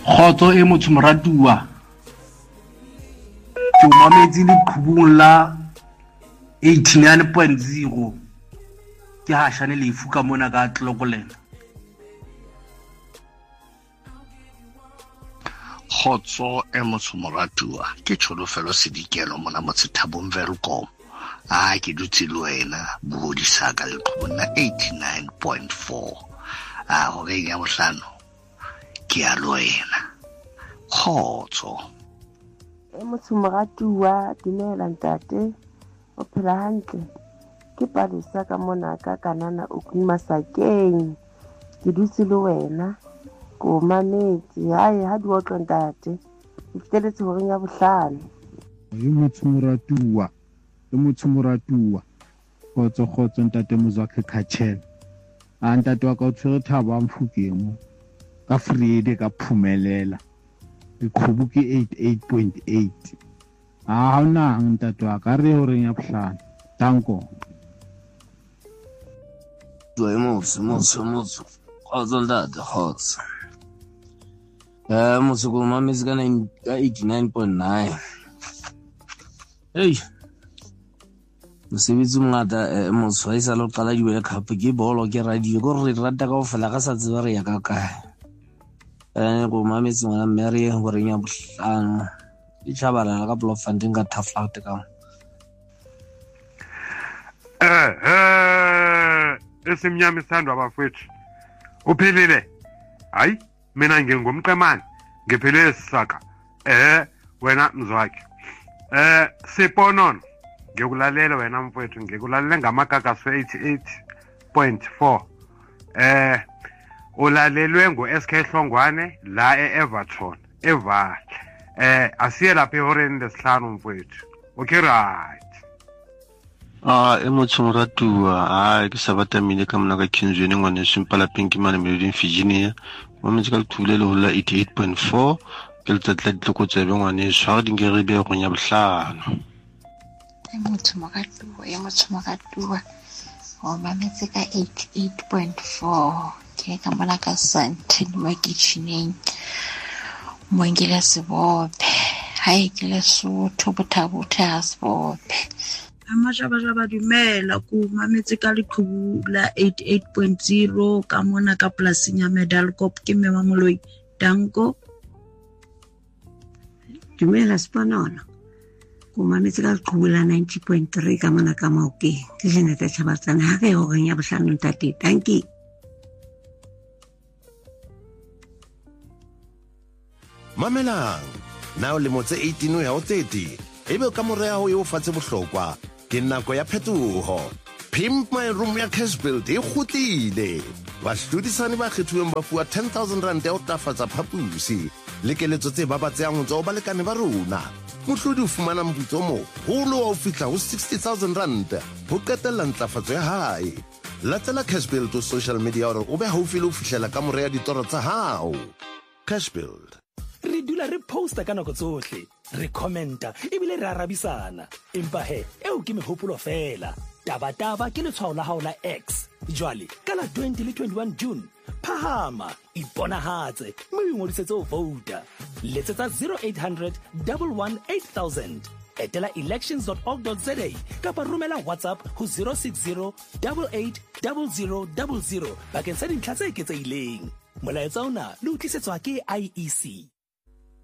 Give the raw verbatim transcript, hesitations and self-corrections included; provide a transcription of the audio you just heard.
Khotso e motho moratuwa. Ke mametse le khubung la eighty-nine point zero. Ke hashane le ifuka mona ka tlokolena. Khotso e motho moratuwa. Ke Tsholofelo Sedikelo mona Motsethabong Welkom. Ah, ke dutse le wena buhodisa ka leqhubung la eighty-nine point four. Ah, ho re ya bohlano. Ke a lo wena. Khotso. E motho moratuwa dumela ntate. O phela hantle. Ke Palesa ka mona ka kanana o Masakeng. Ke dutse le wena. Ko mametse hae ha di otlo ntate. Ke fiteletse ho reng ya bohlano. E motho moratuwa. E motho moratuwa. Khotso khotso ntate Mozwakhe Khatshela. A ntate wa ka o tshwere Thabo Mfokeng mo. Ka Friday ka Phumelela. Leqhubu ke eighty-eight point eight. Ah hona ntate wa ka re ho reng ya bohlano. Danko. Doi motho motho motho. Khotso ntate khotso. Eh motho ko mametse ka eighty-nine point nine. Hey. Mosebetsi mongata motho wa isa lo qala di World Cup ke bolo ke radio go re rata ka ho fela ka sa tseba re ya ka kae. Eh go mametse ngwana Mary go reng ya bohlano. E tshabala ka Bloemfontein ka Taflout ka. Eh eh esimnyama isandwa abafethu. Uphelile. Hayi mina ngingumqemane. Ngiphelele sisaka. Eh wena Mzwakhe. Eh siponono. Ngikulalela wena mfowethu ngikulalela ngamagagaso eighty-eight point four. Eh ulalelwe ngo S K Hlongwane la eEverton Eval. Eh asiye lapha ehoreni lesihlanu mfowethu. Okay right. Ah emotho moratuwa ha ke sabatamile ka mona ka Kinzweni ngwane Simpala Pinky mane Melody Virginia. Mo musical thule le hola eighty-eight point four ke le tlatla ditlokotse be ngwane swa dingere be go nya bohlano. Motho moratuwa ya motho moratuwa o mametse ka eighty-eight point four ke ka mona ka Santin wa kitcheneng Mwengile Sibophe hayi ke Lesotho Bothabo Sibophe Amajabajaba dumela ku mametse ka leqhubu la eighty-eight point zero ka mona ka polasing ya Medal Cop ke Mema Moloi Danko. Dumela Spanona ku mametse ka leqhubu la ninety point three ka mona ka Maokeng ke Jenete Chabatsana ha ke ho reng ya bohlano ntate. Thank you. Mamelang now le motse eighteen ya o thirty ebe ka morea ho yo fatse bohlokwa ke nako ya phetoho. Pimp My Room ya Cashbuild e kgutlile. Bahlodisani ba kgethuweng ba fuwa ten thousand rand ya ho tafatsa phapusi le keletso tse babatsang ho tswa ba lekane ba rona. Mohlodi o fumana moputso mo holo wa fihla ho sixty thousand rand ho qetella ntlafatso ya hae. Latela Cashbuild to social media hore o be haufi le ho fihlela ka morea ditoro tsa hao. Cashbuild. Re dula re posta ka nako tsohle, re commenta ebile re arabisana. Empa he eo ke mehopolo fela. Taba taba ke letshwao la hao la X. Jwale ka la twenty le twenty-one June phahama iponahatse mme o ngodisetse ho vouta. Letsetsa zero eight hundred one one eight thousand. Etela elections dot org dot za kapa romela WhatsApp ho zero six zero eight eight zero zero zero zero bakeng sa dintlha tse eketsehileng. Molaetsa ona le utlisetswa ke I E C.